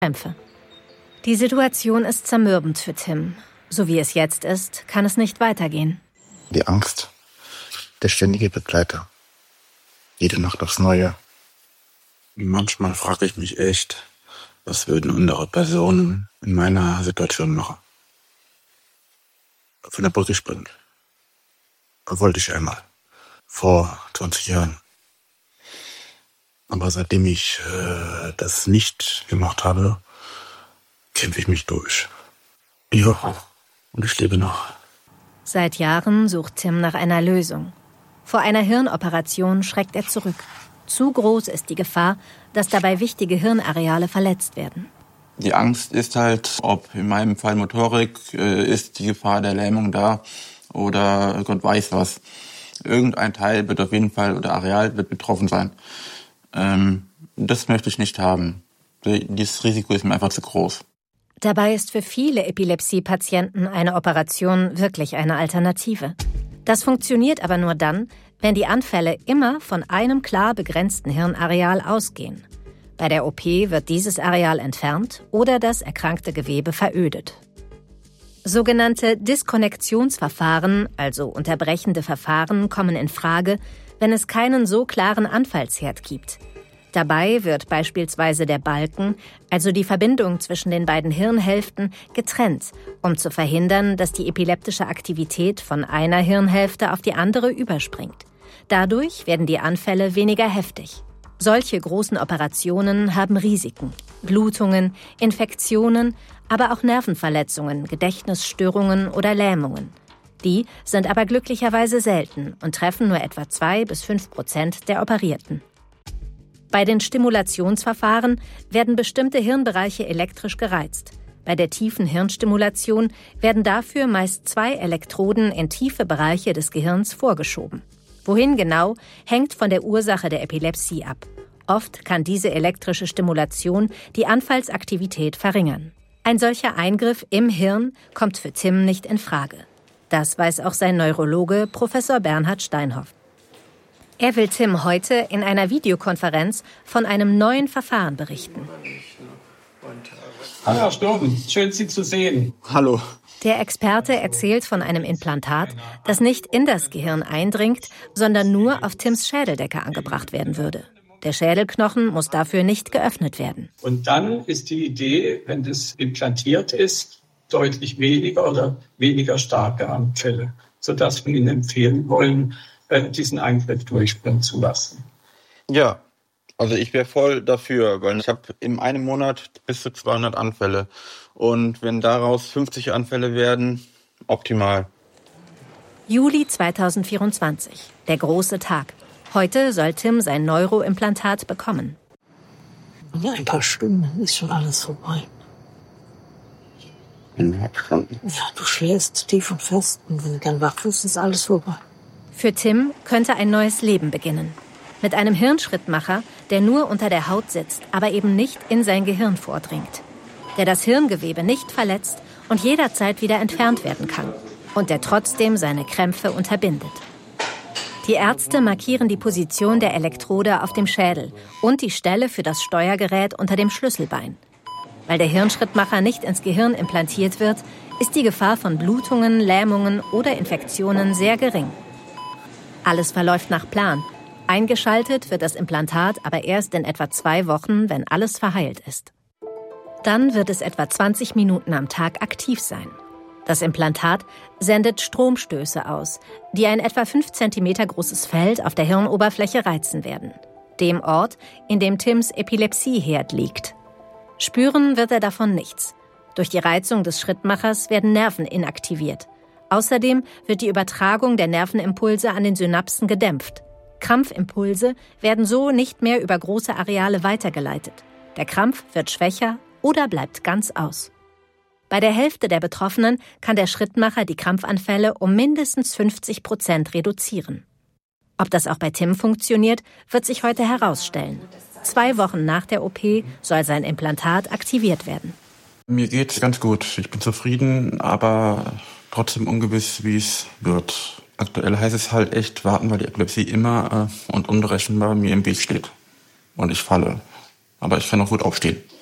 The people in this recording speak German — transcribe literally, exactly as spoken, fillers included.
Krämpfe. Die Situation ist zermürbend für Tim. So wie es jetzt ist, kann es nicht weitergehen. Die Angst, der ständige Begleiter. Jede Nacht aufs Neue. Manchmal frage ich mich echt, was würden andere Personen in meiner Situation machen? Von der Brücke springen. Wollte ich einmal. Vor zwanzig Jahren. Aber seitdem ich äh, das nicht gemacht habe, kämpfe ich mich durch. Ja, und ich lebe noch. Seit Jahren sucht Tim nach einer Lösung. Vor einer Hirnoperation schreckt er zurück. Zu groß ist die Gefahr, dass dabei wichtige Hirnareale verletzt werden. Die Angst ist halt, ob in meinem Fall Motorik, äh, ist die Gefahr der Lähmung da oder Gott weiß was. Irgendein Teil wird auf jeden Fall oder Areal wird betroffen sein. Ähm, das möchte ich nicht haben. Dieses Risiko ist mir einfach zu groß. Dabei ist für viele Epilepsie-Patienten eine Operation wirklich eine Alternative. Das funktioniert aber nur dann, wenn die Anfälle immer von einem klar begrenzten Hirnareal ausgehen. Bei der O P wird dieses Areal entfernt oder das erkrankte Gewebe verödet. Sogenannte Diskonnektionsverfahren, also unterbrechende Verfahren, kommen in Frage, wenn es keinen so klaren Anfallsherd gibt. Dabei wird beispielsweise der Balken, also die Verbindung zwischen den beiden Hirnhälften, getrennt, um zu verhindern, dass die epileptische Aktivität von einer Hirnhälfte auf die andere überspringt. Dadurch werden die Anfälle weniger heftig. Solche großen Operationen haben Risiken, Blutungen, Infektionen, aber auch Nervenverletzungen, Gedächtnisstörungen oder Lähmungen. Die sind aber glücklicherweise selten und treffen nur etwa zwei bis fünf Prozent der Operierten. Bei den Stimulationsverfahren werden bestimmte Hirnbereiche elektrisch gereizt. Bei der tiefen Hirnstimulation werden dafür meist zwei Elektroden in tiefe Bereiche des Gehirns vorgeschoben. Wohin genau, hängt von der Ursache der Epilepsie ab. Oft kann diese elektrische Stimulation die Anfallsaktivität verringern. Ein solcher Eingriff im Hirn kommt für Tim nicht in Frage. Das weiß auch sein Neurologe Professor Bernhard Steinhoff. Er will Tim heute in einer Videokonferenz von einem neuen Verfahren berichten. Hallo Herr Sturm, schön Sie zu sehen. Hallo. Der Experte erzählt von einem Implantat, das nicht in das Gehirn eindringt, sondern nur auf Tims Schädeldecke angebracht werden würde. Der Schädelknochen muss dafür nicht geöffnet werden. Und dann ist die Idee, wenn das implantiert ist, deutlich weniger oder weniger starke Anfälle, sodass wir Ihnen empfehlen wollen, diesen Eingriff durchführen zu lassen. Ja, also ich wäre voll dafür, weil ich habe in einem Monat bis zu zweihundert Anfälle. Und wenn daraus fünfzig Anfälle werden, optimal. Juli zweitausendvierundzwanzig, der große Tag. Heute soll Tim sein Neuroimplantat bekommen. In ein paar Stunden ist schon alles vorbei. In ein paar Stunden? Ja, du schläfst tief und fest und wenn du dann wach wirst, ist alles vorbei. Für Tim könnte ein neues Leben beginnen. Mit einem Hirnschrittmacher, der nur unter der Haut sitzt, aber eben nicht in sein Gehirn vordringt. Der das Hirngewebe nicht verletzt und jederzeit wieder entfernt werden kann. Und der trotzdem seine Krämpfe unterbindet. Die Ärzte markieren die Position der Elektrode auf dem Schädel und die Stelle für das Steuergerät unter dem Schlüsselbein. Weil der Hirnschrittmacher nicht ins Gehirn implantiert wird, ist die Gefahr von Blutungen, Lähmungen oder Infektionen sehr gering. Alles verläuft nach Plan. Eingeschaltet wird das Implantat aber erst in etwa zwei Wochen, wenn alles verheilt ist. Dann wird es etwa zwanzig Minuten am Tag aktiv sein. Das Implantat sendet Stromstöße aus, die ein etwa fünf Zentimeter großes Feld auf der Hirnoberfläche reizen werden. Dem Ort, in dem Tims Epilepsieherd liegt. Spüren wird er davon nichts. Durch die Reizung des Schrittmachers werden Nerven inaktiviert. Außerdem wird die Übertragung der Nervenimpulse an den Synapsen gedämpft. Krampfimpulse werden so nicht mehr über große Areale weitergeleitet. Der Krampf wird schwächer oder bleibt ganz aus. Bei der Hälfte der Betroffenen kann der Schrittmacher die Krampfanfälle um mindestens fünfzig Prozent reduzieren. Ob das auch bei Tim funktioniert, wird sich heute herausstellen. Zwei Wochen nach der O P soll sein Implantat aktiviert werden. Mir geht's ganz gut. Ich bin zufrieden, aber trotzdem ungewiss, wie es wird. Aktuell heißt es halt echt warten, weil die Epilepsie immer äh, und unberechenbar mir im Weg steht. Und ich falle. Aber ich kann auch gut aufstehen.